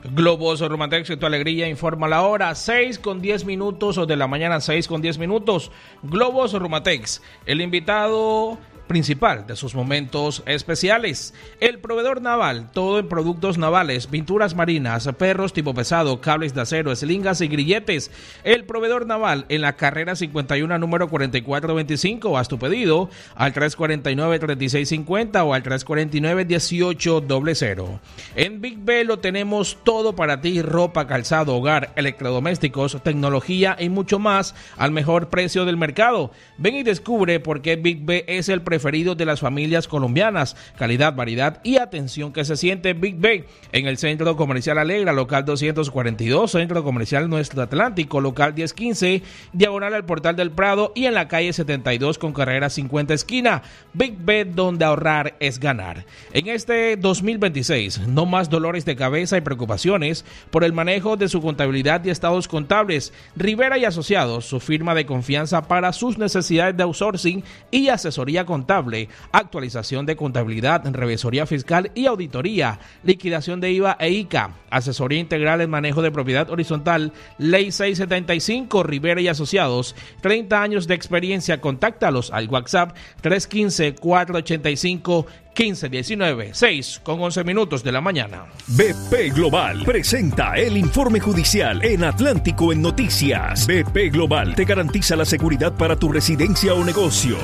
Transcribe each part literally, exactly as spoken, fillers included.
Globos Rumatex, tu alegría, informa la hora, seis con diez minutos, o de la mañana, seis con diez minutos. Globos Rumatex, el invitado principal de sus momentos especiales. El proveedor naval, todo en productos navales, pinturas marinas, perros tipo pesado, cables de acero, eslingas y grilletes. El proveedor naval en la carrera cincuenta y uno, número cuarenta y cuatro veinticinco. Haz tu pedido al tres cuarenta y nueve, treinta y seis cincuenta o al tres cuarenta y nueve, dieciocho cero cero. En Big B lo tenemos todo para ti: ropa, calzado, hogar, electrodomésticos, tecnología y mucho más al mejor precio del mercado. Ven y descubre por qué Big B es el preferido de las familias colombianas. Calidad, variedad y atención que se siente Big Bay en el Centro Comercial Alegra, local doscientos cuarenta y dos, Centro Comercial Nuestro Atlántico, local diez quince, diagonal al Portal del Prado, y en la calle setenta y dos con carrera cincuenta esquina. Big Bay, donde ahorrar es ganar. En este dos mil veintiséis, no más dolores de cabeza y preocupaciones por el manejo de su contabilidad y estados contables. Rivera y Asociados, su firma de confianza para sus necesidades de outsourcing y asesoría contable, actualización de contabilidad, revisoría fiscal y auditoría, liquidación de I V A e I C A, asesoría integral en manejo de propiedad horizontal. Ley seiscientos setenta y cinco, Rivera y Asociados, treinta años de experiencia. Contáctalos al WhatsApp tres uno cinco, cuatro ocho cinco, uno cinco uno nueve, seis con once minutos de la mañana. B P Global presenta el informe judicial en Atlántico en Noticias. B P Global te garantiza la seguridad para tu residencia o negocio.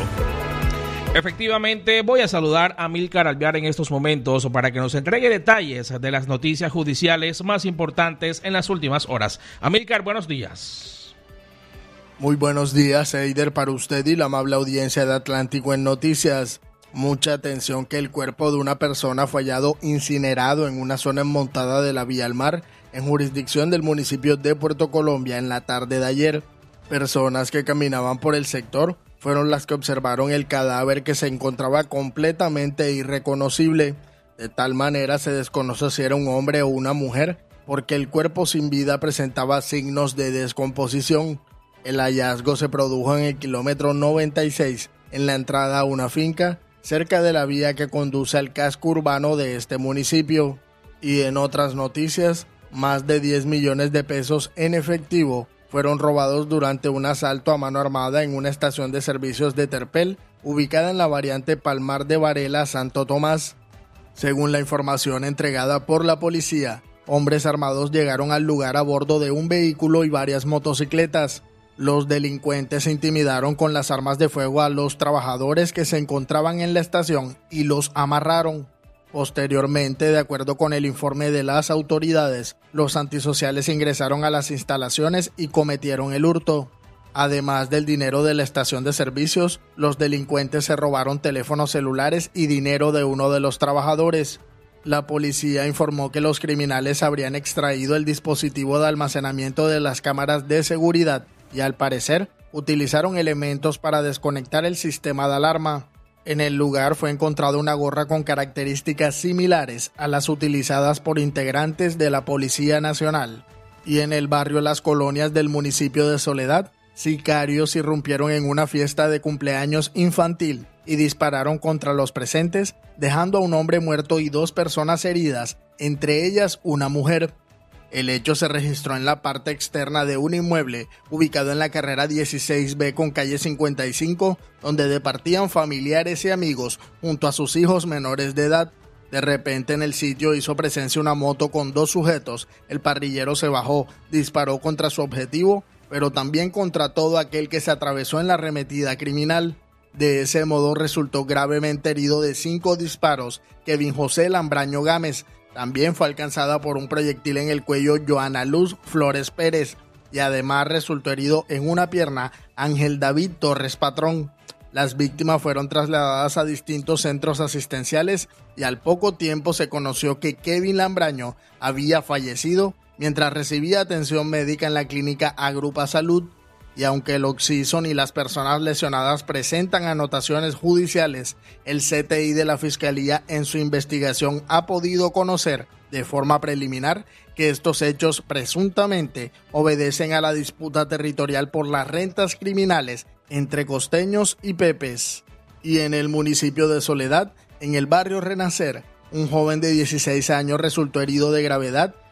Efectivamente, voy a saludar a Amílcar Alvear en estos momentos para que nos entregue detalles de las noticias judiciales más importantes en las últimas horas. Amílcar, buenos días. Muy buenos días, Eider, para usted y la amable audiencia de Atlántico en Noticias. Mucha atención, que el cuerpo de una persona fue hallado incinerado en una zona enmontada de la Vía al Mar, en jurisdicción del municipio de Puerto Colombia, en la tarde de ayer. Personas que caminaban por el sector fueron las que observaron el cadáver, que se encontraba completamente irreconocible. De tal manera se desconoce si era un hombre o una mujer, porque el cuerpo sin vida presentaba signos de descomposición. El hallazgo se produjo en el kilómetro noventa y seis, en la entrada a una finca, cerca de la vía que conduce al casco urbano de este municipio. Y en otras noticias, más de diez millones de pesos en efectivo fueron robados durante un asalto a mano armada en una estación de servicios de Terpel, ubicada en la variante Palmar de Varela, Santo Tomás. Según la información entregada por la policía, hombres armados llegaron al lugar a bordo de un vehículo y varias motocicletas. Los delincuentes intimidaron con las armas de fuego a los trabajadores que se encontraban en la estación y los amarraron. Posteriormente, de acuerdo con el informe de las autoridades, los antisociales ingresaron a las instalaciones y cometieron el hurto. Además del dinero de la estación de servicios, los delincuentes se robaron teléfonos celulares y dinero de uno de los trabajadores. La policía informó que los criminales habrían extraído el dispositivo de almacenamiento de las cámaras de seguridad y, al parecer, utilizaron elementos para desconectar el sistema de alarma. En el lugar fue encontrada una gorra con características similares a las utilizadas por integrantes de la Policía Nacional. Y en el barrio Las Colonias del municipio de Soledad, sicarios irrumpieron en una fiesta de cumpleaños infantil y dispararon contra los presentes, dejando a un hombre muerto y dos personas heridas, entre ellas una mujer. El hecho se registró en la parte externa de un inmueble ubicado en la carrera dieciséis B con calle cincuenta y cinco, donde departían familiares y amigos junto a sus hijos menores de edad. De repente, en el sitio hizo presencia una moto con dos sujetos. El parrillero se bajó, disparó contra su objetivo, pero también contra todo aquel que se atravesó en la arremetida criminal. De ese modo resultó gravemente herido de cinco disparos Kevin José Lambraño Gámez. También fue alcanzada por un proyectil en el cuello Joana Luz Flores Pérez, y además resultó herido en una pierna Ángel David Torres Patrón. Las víctimas fueron trasladadas a distintos centros asistenciales y al poco tiempo se conoció que Kevin Lambraño había fallecido mientras recibía atención médica en la clínica Agrupa Salud. Y aunque el occiso y las personas lesionadas presentan anotaciones judiciales, el C T I de la Fiscalía en su investigación ha podido conocer de forma preliminar que estos hechos presuntamente obedecen a la disputa territorial por las rentas criminales entre costeños y pepes. Y en el municipio de Soledad, en el barrio Renacer, un joven de dieciséis años resultó herido de gravedad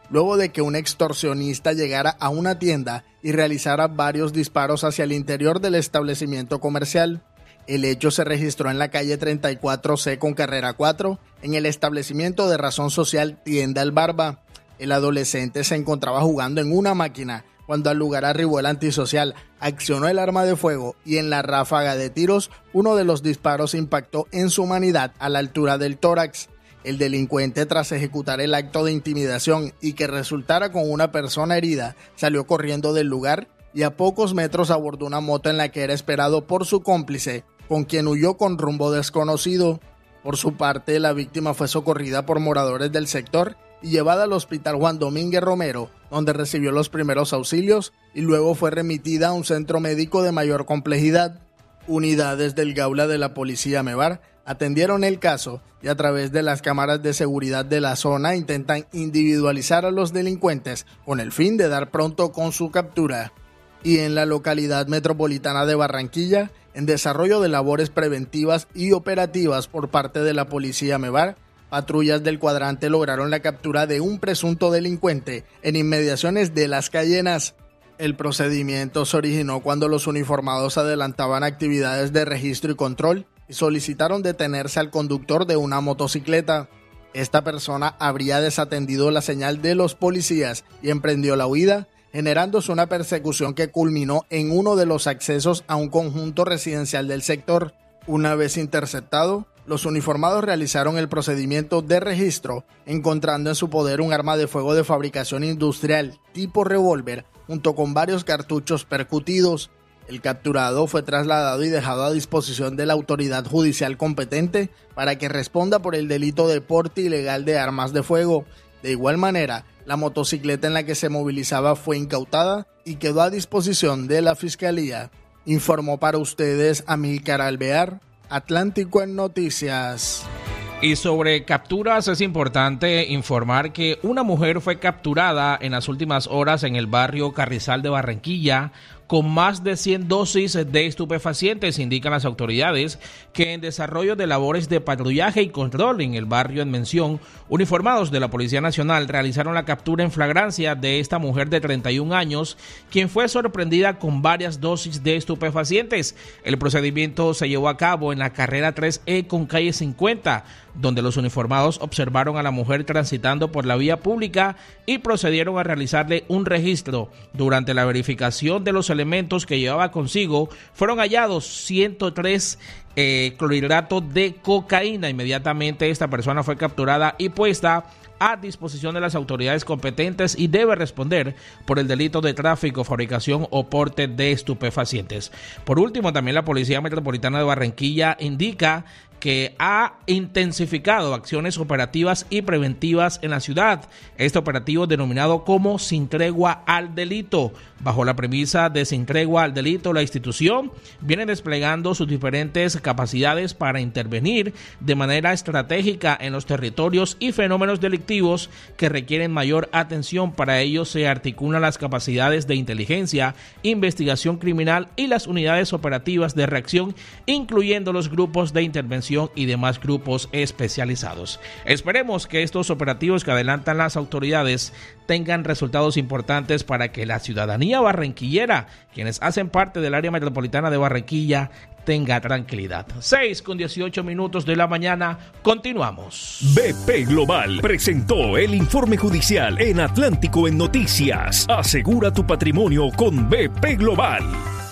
luego de que un extorsionista llegara a una tienda y realizara varios disparos hacia el interior del establecimiento comercial. El hecho se registró en la calle treinta y cuatro ce con carrera cuatro, en el establecimiento de razón social Tienda El Barba. El adolescente se encontraba jugando en una máquina cuando al lugar arribó el antisocial, accionó el arma de fuego y en la ráfaga de tiros, uno de los disparos impactó en su humanidad a la altura del tórax. El delincuente, tras ejecutar el acto de intimidación y que resultara con una persona herida, salió corriendo del lugar y a pocos metros abordó una moto en la que era esperado por su cómplice, con quien huyó con rumbo desconocido. Por su parte, la víctima fue socorrida por moradores del sector y llevada al hospital Juan Domínguez Romero, donde recibió los primeros auxilios y luego fue remitida a un centro médico de mayor complejidad. Unidades del Gaula de la Policía Mevar atendieron el caso y a través de las cámaras de seguridad de la zona intentan individualizar a los delincuentes con el fin de dar pronto con su captura. Y en la localidad metropolitana de Barranquilla, en desarrollo de labores preventivas y operativas por parte de la Policía Mevar, patrullas del cuadrante lograron la captura de un presunto delincuente en inmediaciones de Las Cayenas. El procedimiento se originó cuando los uniformados adelantaban actividades de registro y control y solicitaron detenerse al conductor de una motocicleta. Esta persona habría desatendido la señal de los policías y emprendió la huida, generándose una persecución que culminó en uno de los accesos a un conjunto residencial del sector. Una vez interceptado, los uniformados realizaron el procedimiento de registro, encontrando en su poder un arma de fuego de fabricación industrial tipo revólver, junto con varios cartuchos percutidos. El capturado fue trasladado y dejado a disposición de la autoridad judicial competente para que responda por el delito de porte ilegal de armas de fuego. De igual manera, la motocicleta en la que se movilizaba fue incautada y quedó a disposición de la Fiscalía. Informó para ustedes Amílcar Alvear, Atlántico en Noticias. Y sobre capturas es importante informar que una mujer fue capturada en las últimas horas en el barrio Carrizal de Barranquilla con más de cien dosis de estupefacientes. Indican las autoridades que en desarrollo de labores de patrullaje y control en el barrio en mención, uniformados de la Policía Nacional realizaron la captura en flagrancia de esta mujer de treinta y un años, quien fue sorprendida con varias dosis de estupefacientes. El procedimiento se llevó a cabo en la carrera tres E con calle cincuenta, donde los uniformados observaron a la mujer transitando por la vía pública y procedieron a realizarle un registro. Durante la verificación de los elementos que llevaba consigo, fueron hallados ciento tres eh, clorhidratos de cocaína. Inmediatamente esta persona fue capturada y puesta a disposición de las autoridades competentes y debe responder por el delito de tráfico, fabricación o porte de estupefacientes. Por último, también la Policía Metropolitana de Barranquilla indica que ha intensificado acciones operativas y preventivas en la ciudad. Este operativo denominado como Sin Tregua al Delito. Bajo la premisa de Sin Tregua al Delito, la institución viene desplegando sus diferentes capacidades para intervenir de manera estratégica en los territorios y fenómenos delictivos que requieren mayor atención. Para ello se articulan las capacidades de inteligencia, investigación criminal y las unidades operativas de reacción, incluyendo los grupos de intervención y demás grupos especializados. Esperemos que estos operativos que adelantan las autoridades tengan resultados importantes para que la ciudadanía barranquillera, quienes hacen parte del área metropolitana de Barranquilla, tenga tranquilidad. seis con dieciocho minutos de la mañana, continuamos. B P Global presentó el informe judicial en Atlántico en Noticias. Asegura tu patrimonio con B P Global.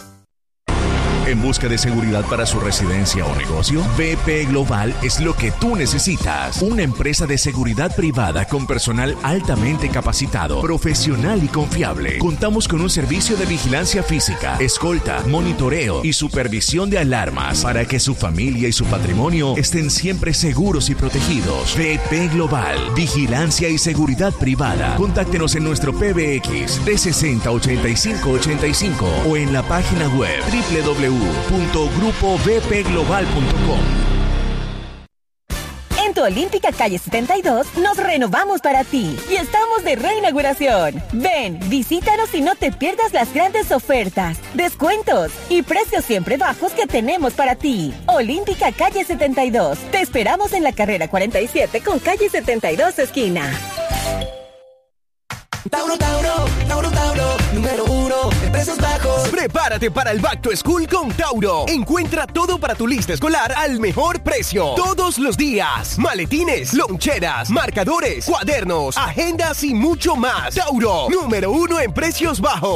¿En busca de seguridad para su residencia o negocio? B P Global es lo que tú necesitas. Una empresa de seguridad privada con personal altamente capacitado, profesional y confiable. Contamos con un servicio de vigilancia física, escolta, monitoreo y supervisión de alarmas para que su familia y su patrimonio estén siempre seguros y protegidos. B P Global, vigilancia y seguridad privada. Contáctenos en nuestro P B X trescientos sesenta, ochenta y cinco ochenta y cinco o en la página web doble u doble u doble u punto grupo b p global punto com. En tu Olímpica Calle setenta y dos nos renovamos para ti y estamos de reinauguración. Ven, visítanos y no te pierdas las grandes ofertas, descuentos y precios siempre bajos que tenemos para ti. Olímpica Calle setenta y dos. Te esperamos en la carrera cuarenta y siete con calle setenta y dos esquina. Tauro, Tauro, Tauro, Tauro, número uno en precios bajos. Prepárate para el Back to School con Tauro. Encuentra todo para tu lista escolar al mejor precio. Todos los días. Maletines, loncheras, marcadores, cuadernos, agendas y mucho más. Tauro, número uno en precios bajos.